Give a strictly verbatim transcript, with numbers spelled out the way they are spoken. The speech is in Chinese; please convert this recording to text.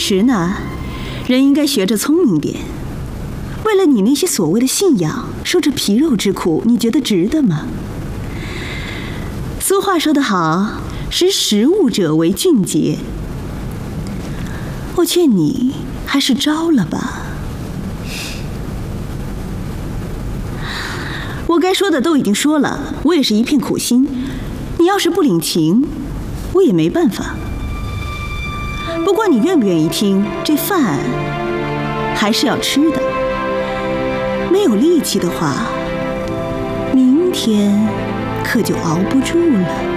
实呢，人应该学着聪明点。为了你那些所谓的信仰，受这皮肉之苦，你觉得值得吗？俗话说得好，识时务者为俊杰。我劝你还是招了吧。我该说的都已经说了，我也是一片苦心。你要是不领情，我也没办法。不过你愿不愿意听？这饭还是要吃的。没有力气的话，明天可就熬不住了。